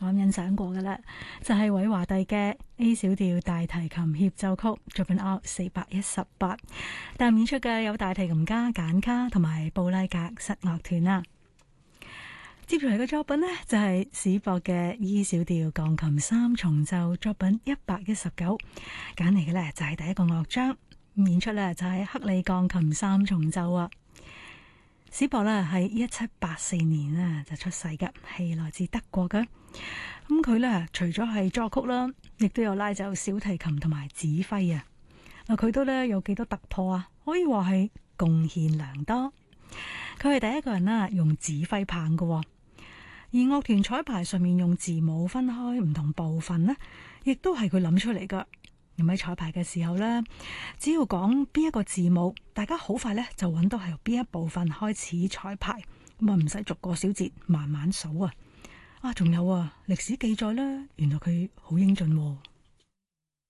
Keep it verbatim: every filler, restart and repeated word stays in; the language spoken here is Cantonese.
我欣賞過嘅啦，就係韋華第嘅 A 小調大提琴協奏曲，作品 R 四百一十八。但演出嘅有大提琴家簡卡同埋布拉格室樂團啦。接住嚟嘅作品呢，就係史博嘅 E 小調鋼琴三重奏，作品一百一十九。揀嚟嘅呢，就係第一個樂章，演出呢，就係克里鋼琴三重奏啊。史博呢係一七八四年啊就出世嘅，係來自德國嘅。咁佢呢，除咗係作曲啦，亦都有拉奏小提琴同埋指揮啊。嗱，佢都呢有幾多突破啊？可以話係貢獻良多。佢係第一個人啦，用指揮棒嘅，而樂團彩排上面用字母分開唔同部分呢，亦都係佢諗出嚟噶。咁喺彩排嘅時候呢，只要講邊一個字母，大家好快呢就揾到係由邊一部分開始彩排，咁啊唔使逐個小節慢慢數啊。啊，仲有啊，歷史記載呢，原來佢好英俊喎。